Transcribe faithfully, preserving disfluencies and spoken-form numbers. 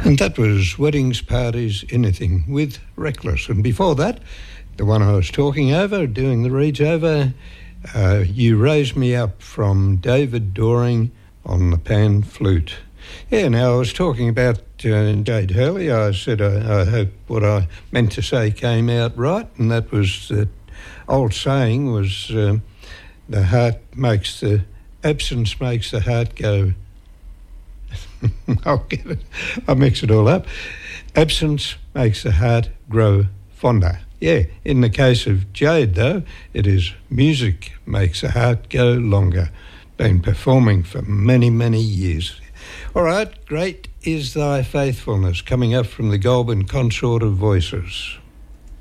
And that was Weddings, Parties, Anything with Reckless. And before that, the one I was talking over, doing the reads over, uh, You Raise Me Up from David Doring on the pan flute. Yeah, now I was talking about uh, Jade Hurley. I said I, I hope what I meant to say came out right, and that was that old saying was uh, the heart makes the, absence makes the heart go... I'll get it. I mix it all up. Absence makes the heart grow fonder. Yeah, in the case of Jade, though, it is music makes the heart go longer. Been performing for many, many years. All right, Great Is Thy Faithfulness, coming up from the Goulburn Consort of Voices.